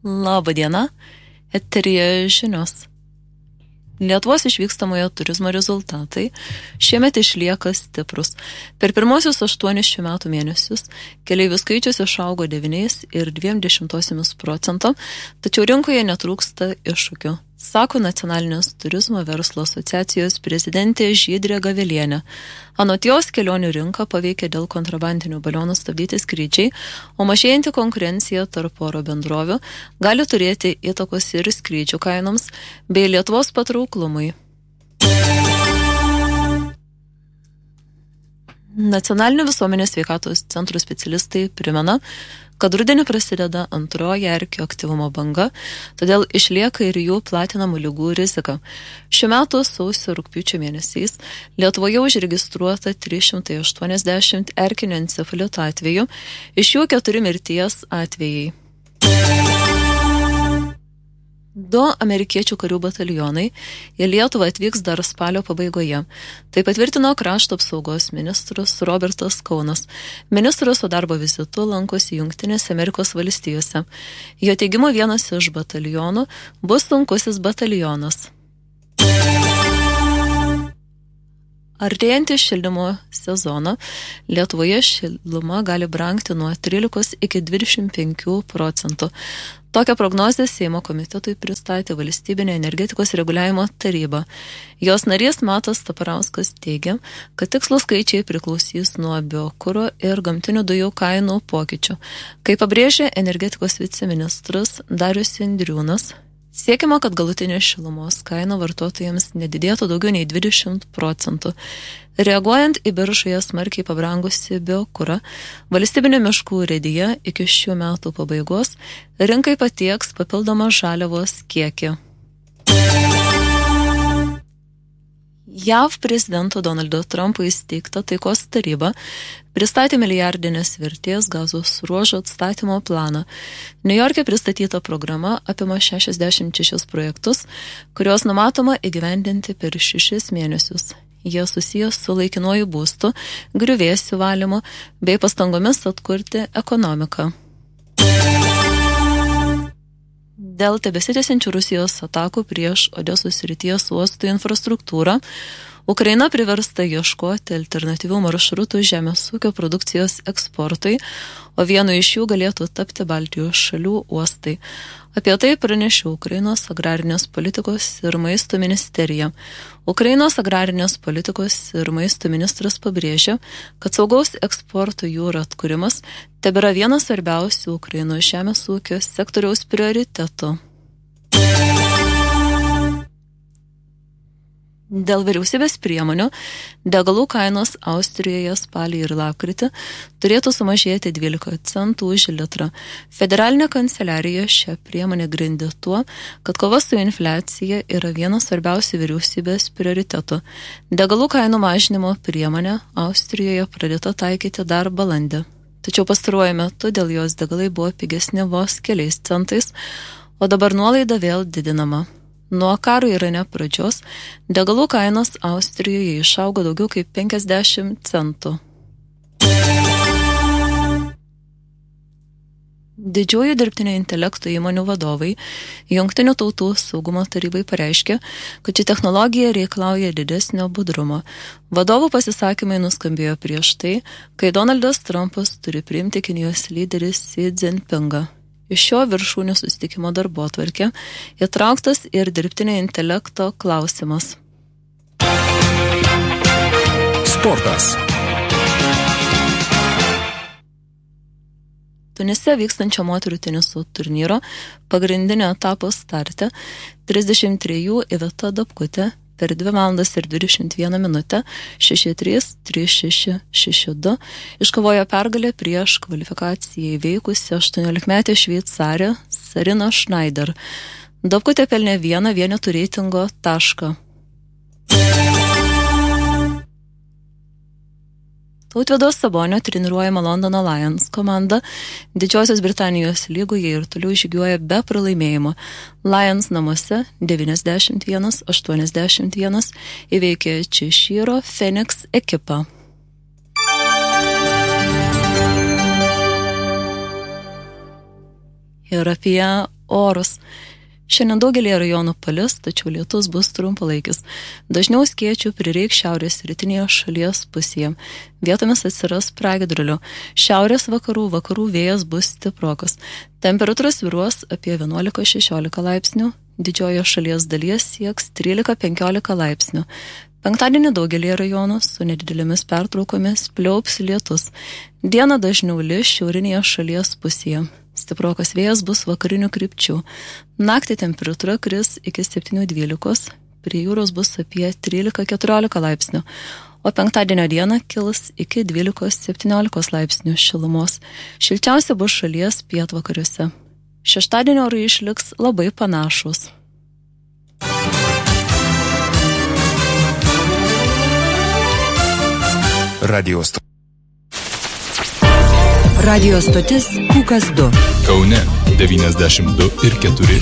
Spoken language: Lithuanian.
Labą dieną, eteryje žinios. Lietuvos išvykstamojo turizmo rezultatai šiemet išlieka stiprus. Per pirmosius 8 šių metų mėnesius keleivių skaičius išaugo 9,2%, tačiau rinkoje netrūksta iššūkių, sako Nacionalinės turizmo verslo asociacijos prezidentė Žydrė Gavelienė. Anot jos, kelionių rinką paveikia dėl kontrabandinių balionų stabdyti skrydžiai, o mažėjanti konkurencija tarp oro bendrovių gali turėti įtakos ir skrydžių kainoms bei Lietuvos patrauklumui. Nacionalinio visuomenės sveikatos centrų specialistai primena, kad rudenį prasideda antroji erkių aktyvumo banga, todėl išlieka ir jų platinamų ligų rizika. Šiuo metu sausio rugpjūčio mėnesiais Lietuvoje užregistruota 380 erkinio encefalito atvejų, iš jų 4 mirties atvejai. 2 amerikiečių karių batalionai į Lietuvą atvyks dar spalio pabaigoje. Tai patvirtino krašto apsaugos ministras Robertas Kaunas. Ministras su darbo vizitu lankosi Jungtinėse Amerikos valstijose. Jo teigimu, vienas iš batalionų bus sunkusis batalionas. Artėjantį šildymo sezoną Lietuvoje šiluma gali brangti nuo 13 iki 25%. Tokią prognozę Seimo komitetui pristatė Valstybinė energetikos reguliavimo taryba. Jos narys Matas Taparauskas teigia, kad tikslūs skaičiai priklausys nuo biokuro ir gamtinių dujų kainų pokyčių. Kaip pabrėžė energetikos viceministras Darius Indriūnas, siekiama, kad galutinė šilumos kaina vartotojams nedidėtų daugiau nei 20%. Reaguojant į biržoje smarkiai pabrangusi biokurą, Valstybinė miškų urėdija iki šių metų pabaigos rinkai patieks papildomą žaliavos kiekį. JAV prezidento Donaldo Trumpo įsteigta taikos taryba pristatė milijardinės vertės Gazos ruožo atstatymo planą. Niujorke pristatyta programa apima 66 projektus, kuriuos numatoma įgyvendinti per 6 mėnesius. Jie susijęs su laikinuoju būstu, griuvėsių valymu bei pastangomis atkurti ekonomiką. Dėl tebesitęsiančių Rusijos atakų prieš Odesos srities uostų infrastruktūrą, Ukraina priversta ieškoti alternatyvių maršrutų žemės ūkio produkcijos eksportui, o vienu iš jų galėtų tapti Baltijos šalių uostai. Apie tai pranešė Ukrainos agrarinės politikos ir maisto ministerija. Ukrainos agrarinės politikos ir maisto ministras pabrėžė, kad saugaus eksporto jūrų atkūrimas tebėra vienas svarbiausių Ukrainos žemės ūkio sektoriaus prioritetų. Dėl vyriausybės priemonių degalų kainos Austrijoje spalį ir lapkritį turėtų sumažėti 12 centų už litrą. Federalinė kanceliarija šią priemonę grindė tuo, kad kova su infliacija yra vienas svarbiausių vyriausybės prioritetų. Degalų kainų mažinimo priemonė Austrijoje pradėta taikyti dar balandį. Tačiau pastaruoju metu dėl jos degalai buvo pigesni vos keliais centais, o dabar nuolaida vėl didinama. Nuo karo Irane pradžios degalų kainos Austrijoje išaugo daugiau kaip 50 centų. Didžiųjų dirbtinio intelekto įmonių vadovai Jungtinių tautų saugumo tarybai pareiškė, kad ši technologija reikalauja didesnio budrumo. Vadovų pasisakymai nuskambėjo prieš tai, kai Donaldas Trumpas turi priimti Kinijos lyderį Xi Jinpingą. Iš šio viršūnių susitikimo darbotvarkė įtrauktas ir dirbtinio intelekto klausimas. Sportas. Tunise vykstančio moterų teniso turnyro pagrindinio etapo starte 33 Iveta Dabkutė per 2 valandas ir 21 minutę 6-3, 3-6, 6-2 iškovojo pergalę prieš kvalifikaciją įveikusi 18-metę šveicarę Sariną Schneider. Dabkutė pelnė 1 vienetų reitingo tašką. Tautvydo Sabonio treniruojama Londono Lions komanda Didžiosios Britanijos lygoje ir toliau žygiuoja be pralaimėjimo. Lions namuose 91-81 įveikė Češyro Phoenix ekipą. Ir apie orus. Šiandien daugelį rajonų palis, tačiau lietus bus trumpalaikis. Dažniau skėčių prireiks šiaurės rytinėje šalies pusėje. Vietomis atsiras pragiedrulių. Šiaurės vakarų vėjas bus stiprokas. Temperatūra svyruos apie 11-16 laipsnių. Didžiojo šalies dalies sieks 13-15 laipsnių. Penktadienį daugelį rajonų su nedidelėmis pertraukomis pliaups lietus. Dieną dažniau lis šiaurinėje šalies pusėje. Stiprokas vėjas bus vakarinių krypčių. Naktį temperatūra kris iki 7-12, prie jūros bus apie 13-14 laipsnių, o penktadienio dieną kils iki 12-17 laipsnių šilumos. Šilčiausia bus šalies pietvakariuose. Šeštadienio orai išliks labai panašus. Radio stotis Pūkas 2. Kaune 92 ir 4